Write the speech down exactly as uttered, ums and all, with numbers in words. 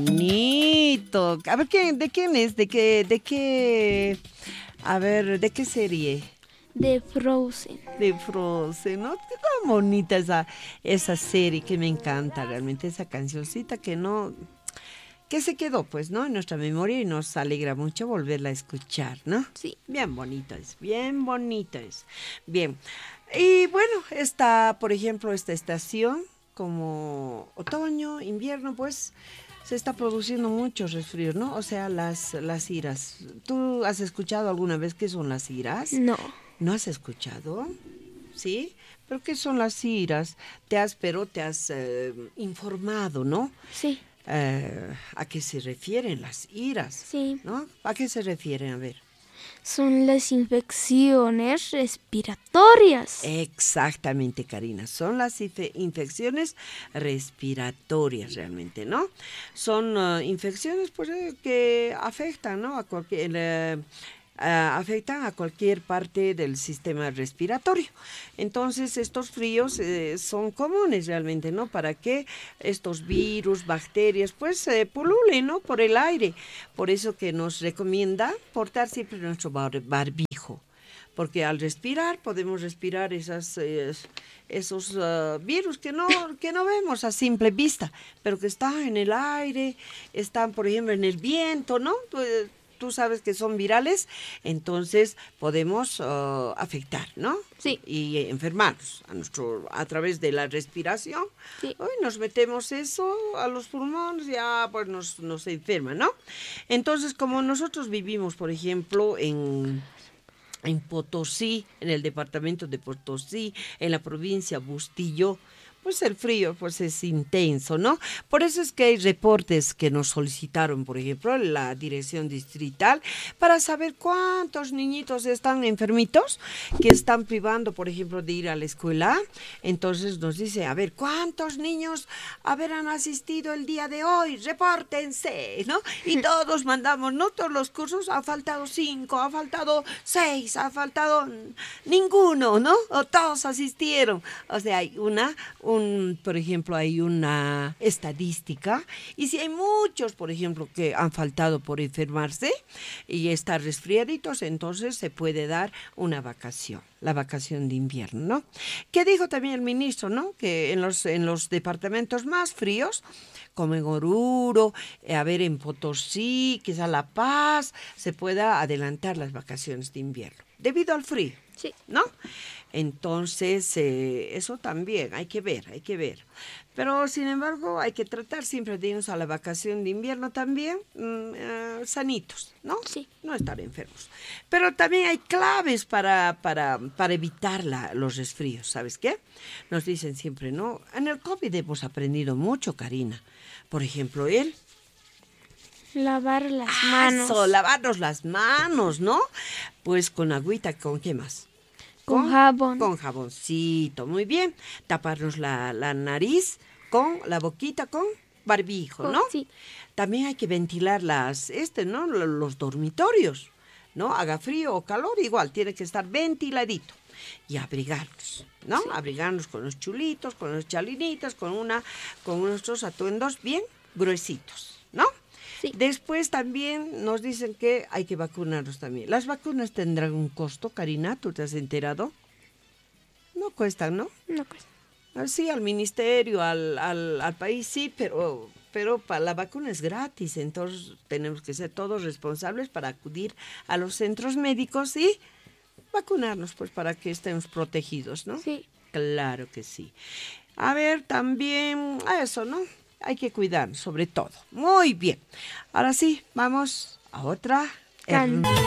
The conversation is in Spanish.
bonito. A ver, ¿quién, ¿de quién es? ¿De qué, de qué? A ver, ¿de qué serie? De Frozen. De Frozen, ¿no? Qué tan bonita esa, esa serie, que me encanta realmente, esa cancioncita que no, que se quedó pues, ¿no? En nuestra memoria y nos alegra mucho volverla a escuchar, ¿no? Sí. Bien bonita es, bien bonita es. Bien, y bueno, está, por ejemplo, esta estación, como otoño, invierno, pues se está produciendo muchos resfríos, ¿no? O sea, las, las iras. ¿Tú has escuchado alguna vez qué son las iras? No. ¿No has escuchado? ¿Sí? ¿Pero qué son las iras? Te has, pero te has eh, informado, ¿no? Sí. Eh, ¿a qué se refieren las iras? Sí. ¿No? ¿A qué se refieren? A ver. Son las infecciones respiratorias. Exactamente, Karina. Son las infe- infecciones respiratorias realmente, ¿no? Son uh, infecciones pues, eh, que afectan, ¿no? A cualquier... Eh, Uh, afectan a cualquier parte del sistema respiratorio. Entonces, estos fríos eh, son comunes realmente, ¿no? Para que estos virus, bacterias, pues eh, pululen, ¿no? Por el aire. Por eso que nos recomienda portar siempre nuestro bar barbijo. Porque al respirar podemos respirar esas, eh, esos uh, virus que no, que no vemos a simple vista, pero que están en el aire, están, por ejemplo, en el viento, ¿no? Pues, tú sabes que son virales, entonces podemos uh, afectar, ¿no? Sí. Y eh, enfermarnos a, nuestro, a través de la respiración. Sí. Hoy nos metemos eso a los pulmones, ya pues nos, nos enferma, ¿no? Entonces, como nosotros vivimos, por ejemplo, en... en Potosí, en el departamento de Potosí, en la provincia Bustillo, pues el frío pues es intenso, ¿no? Por eso es que hay reportes que nos solicitaron, por ejemplo, la dirección distrital, para saber cuántos niñitos están enfermitos, que están privando, por ejemplo, de ir a la escuela. Entonces nos dice, a ver, ¿cuántos niños habrán asistido el día de hoy? Repórtense, ¿no? Y todos mandamos, no todos los cursos, ha faltado cinco, ha faltado seis, ha faltado ninguno, ¿no? O todos asistieron. O sea, hay una... Un, por ejemplo, hay una estadística y si hay muchos, por ejemplo, que han faltado por enfermarse y estar resfriaditos, entonces se puede dar una vacación, la vacación de invierno, ¿no? Que dijo también el ministro, ¿no? Que en los, en los departamentos más fríos, como en Oruro, eh, a ver, en Potosí, quizá La Paz, se pueda adelantar las vacaciones de invierno, debido al frío, Sí. ¿no? Entonces, eh, eso también hay que ver, hay que ver. Pero, sin embargo, hay que tratar siempre de irnos a la vacación de invierno también mmm, eh, sanitos, ¿no? Sí. No estar enfermos. Pero también hay claves para, para, para evitar la, los resfríos, ¿sabes qué? Nos dicen siempre, ¿no? En el COVID hemos aprendido mucho, Karina. Por ejemplo, él... Lavar las ah, manos. Eso, lavarnos las manos, ¿no? Pues con agüita, ¿con qué más? Con, con jabón. Con jaboncito, muy bien. Taparnos la, la nariz con la boquita con barbijo, ¿no? Sí. También hay que ventilar las, este, ¿no? Los dormitorios, ¿no? Haga frío o calor, igual, tiene que estar ventiladito. Y abrigarnos, ¿no? Sí. Abrigarnos con los chulitos, con los chalinitas, con una, con nuestros atuendos bien gruesitos, ¿no? Sí. Después también nos dicen que hay que vacunarnos también. ¿Las vacunas tendrán un costo, Karina? ¿Tú te has enterado? No cuestan, ¿no? No cuestan. Sí, al ministerio, al, al, al país sí, pero, pero para la vacuna es gratis. Entonces tenemos que ser todos responsables para acudir a los centros médicos y vacunarnos, pues para que estemos protegidos, ¿no? Sí. Claro que sí. A ver, también a eso, ¿no? Hay que cuidar, sobre todo. Muy bien. Ahora sí, vamos a otra. Canción.